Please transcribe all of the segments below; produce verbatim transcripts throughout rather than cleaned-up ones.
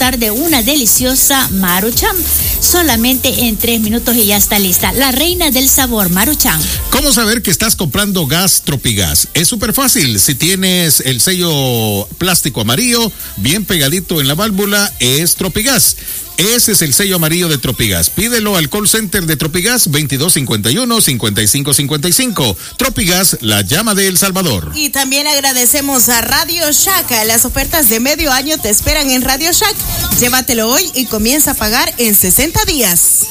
disfrutar de una deliciosa Maruchan. Solamente en tres minutos y ya está lista. La reina del sabor, Maruchan. ¿Cómo saber que estás comprando gas Tropigas? Es súper fácil. Si tienes el sello plástico amarillo bien pegadito en la válvula, es Tropigas. Ese es el sello amarillo de Tropigas. Pídelo al call center de Tropigas veintidós cincuenta y uno, cincuenta y cinco cincuenta y cinco. Tropigas, la llama de El Salvador. Y también agradecemos a Radio Shack. Las ofertas de medio año te esperan en Radio Shack. Llévatelo hoy y comienza a pagar en sesenta días.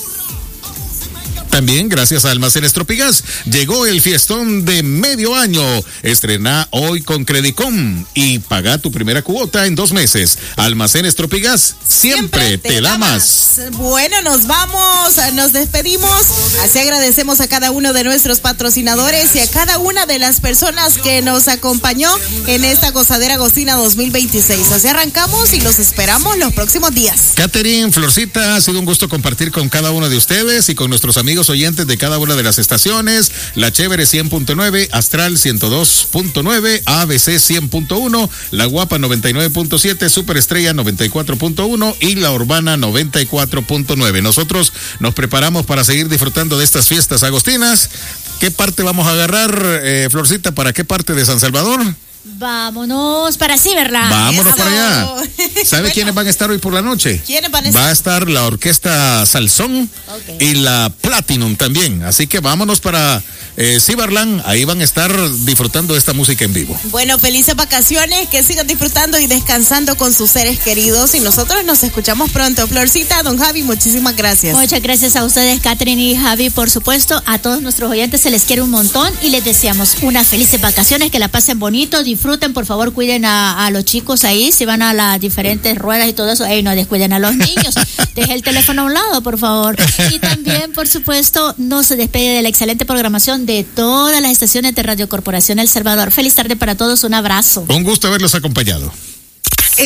También gracias a Almacenes Tropigas llegó el fiestón de medio año. Estrena hoy con Credicom y paga tu primera cuota en dos meses. Almacenes Tropigas, siempre, siempre te, te da más. más. Bueno, nos vamos, nos despedimos. Así agradecemos a cada uno de nuestros patrocinadores y a cada una de las personas que nos acompañó en esta Gozadera Agostina dos mil veintiséis. Así arrancamos y los esperamos los próximos días. Catherine, Florcita, ha sido un gusto compartir con cada uno de ustedes y con nuestros amigos oyentes de cada una de las estaciones. La Chévere cien punto nueve, Astral ciento dos punto nueve, A B C cien punto uno, La Guapa noventa y nueve punto siete, Superestrella noventa y cuatro punto uno y La Urbana noventa y cuatro punto nueve. Nosotros nos preparamos para seguir disfrutando de estas fiestas agostinas. ¿Qué parte vamos a agarrar, eh, Florcita? ¿Para qué parte de San Salvador? Vámonos para Ciberland. Vámonos Eso. para allá. ¿Sabe bueno. quiénes van a estar hoy por la noche? ¿Quiénes van a estar? Va a estar la Orquesta Salsón okay. y la Platinum también. Así que vámonos para eh, Ciberland. Ahí van a estar disfrutando de esta música en vivo. Bueno, felices vacaciones, que sigan disfrutando y descansando con sus seres queridos. Y nosotros nos escuchamos pronto. Florcita, don Javi, muchísimas gracias. Muchas gracias a ustedes, Catherine y Javi, por supuesto. A todos nuestros oyentes se les quiere un montón y les deseamos unas felices vacaciones, que la pasen bonito. Disfruten, por favor, cuiden a, a los chicos ahí, si van a las diferentes ruedas y todo eso, ey, no descuiden a los niños, deje el teléfono a un lado, por favor. Y también, por supuesto, no se despegue de la excelente programación de todas las estaciones de Radio Corporación El Salvador. Feliz tarde para todos, un abrazo. Un gusto haberlos acompañado.